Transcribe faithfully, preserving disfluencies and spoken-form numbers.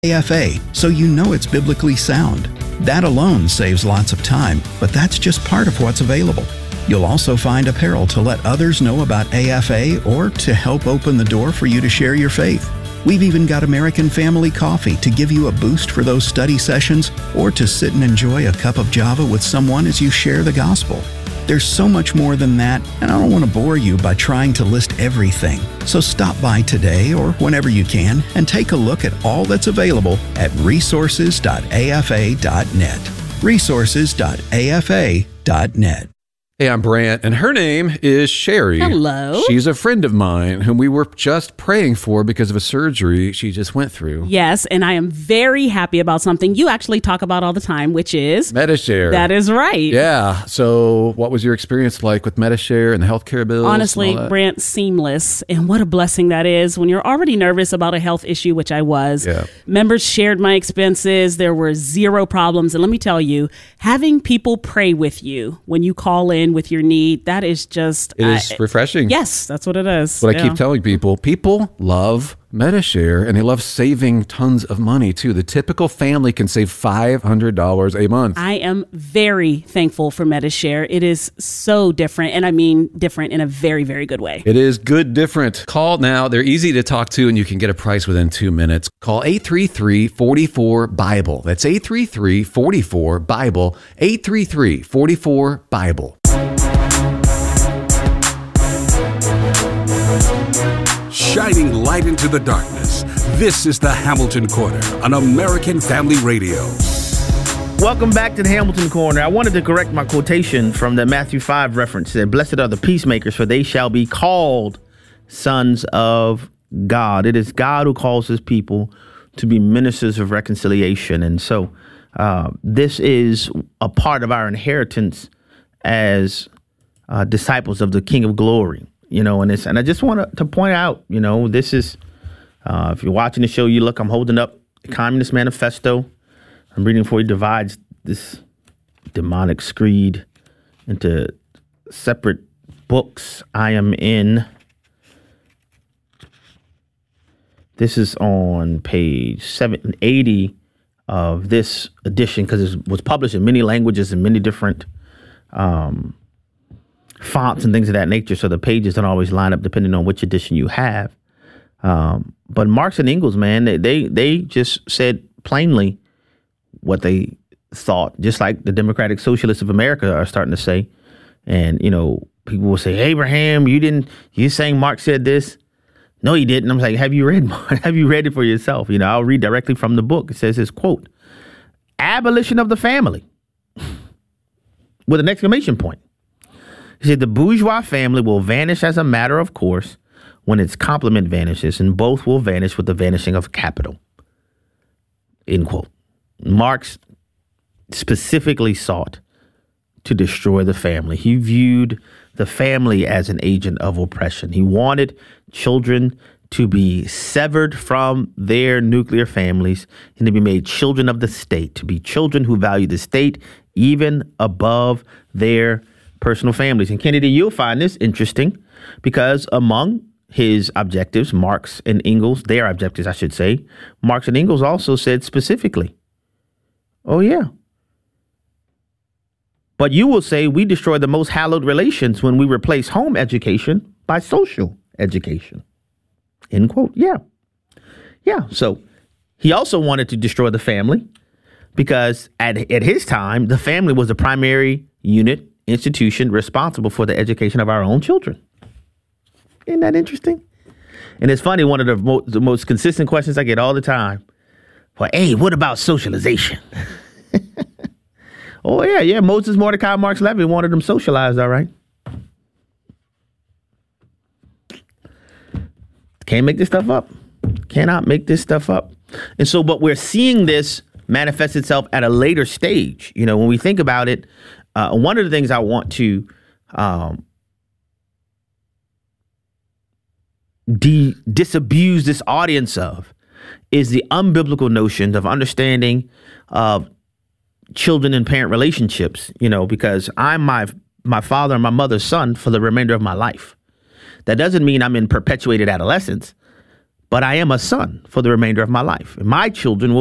A F A, so you know it's biblically sound. That alone saves lots of time, but that's just part of what's available. You'll also find apparel to let others know about A F A or to help open the door for you to share your faith. We've even got American Family Coffee to give you a boost for those study sessions or to sit and enjoy a cup of Java with someone as you share the gospel. There's so much more than that, and I don't want to bore you by trying to list everything. So stop by today or whenever you can and take a look at all that's available at resources dot a f a dot net. resources dot a f a dot net. Hey, I'm Brant, and her name is Sherry. Hello. She's a friend of mine whom we were just praying for because of a surgery she just went through. Yes, and I am very happy about something you actually talk about all the time, which is Medi-Share. That is right. Yeah. So what was your experience like with Medi-Share and the healthcare bills? Honestly, Brant, seamless. And what a blessing that is when you're already nervous about a health issue, which I was. Yeah. Members shared my expenses. There were zero problems. And let me tell you, having people pray with you when you call in with your need, that is just... It is I, refreshing. Yes, that's what it is. What yeah. I keep telling people, people love Medi-Share, and they love saving tons of money, too. The typical family can save five hundred dollars a month. I am very thankful for Medi-Share. It is so different, and I mean different in a very, very good way. It is good different. Call now. They're easy to talk to, and you can get a price within two minutes. Call eight three three, four four, BIBLE. That's eight three three, four four, BIBLE, eight three three, four four, BIBLE. Shining light into the darkness. This is the Hamilton Corner on American Family Radio. Welcome back to the Hamilton Corner. I wanted to correct my quotation from the Matthew five reference. It said, "Blessed are the peacemakers, for they shall be called sons of God." It is God who calls his people to be ministers of reconciliation. And so uh, this is a part of our inheritance as uh, disciples of the King of Glory. You know, and it's, and I just want to point out, you know, this is, uh, if you're watching the show, you look, I'm holding up the Communist Manifesto. I'm reading for you, divides this demonic screed into separate books. I am in, this is on page seven eighty of this edition, because it was published in many languages and many different um fonts and things of that nature, so the pages don't always line up depending on which edition you have. Um, but Marx and Engels, man, they, they they just said plainly what they thought, just like the Democratic Socialists of America are starting to say. And, you know, people will say, Abraham, you didn't, you saying Marx said this? No, he didn't. I'm like, have you read have you read it for yourself? You know, I'll read directly from the book. It says this quote, "Abolition of the family," with an exclamation point. He said, "The bourgeois family will vanish as a matter of course when its complement vanishes, and both will vanish with the vanishing of capital." End quote. Marx specifically sought to destroy the family. He viewed the family as an agent of oppression. He wanted children to be severed from their nuclear families and to be made children of the state, to be children who value the state even above their personal families. And Kennedy, you'll find this interesting because among his objectives, Marx and Engels, their objectives, I should say, Marx and Engels also said specifically, oh, yeah. But you will say we destroy the most hallowed relations when we replace home education by social education. End quote. Yeah. Yeah. So he also wanted to destroy the family because at, at his time, the family was the primary unit, institution responsible for the education of our own children. Isn't that interesting? And it's funny, one of the, mo- the most consistent questions I get all the time, well, hey, what about socialization? Oh, yeah, yeah. Moses Mordecai Marx Levy wanted them socialized, all right. Can't make this stuff up. Cannot make this stuff up. And so, but we're seeing this manifest itself at a later stage. You know, when we think about it, uh, one of the things I want to um, de- disabuse this audience of is the unbiblical notion of understanding of children and parent relationships, you know, because I'm my my father and my mother's son for the remainder of my life. That doesn't mean I'm in perpetuated adolescence, but I am a son for the remainder of my life. And my children will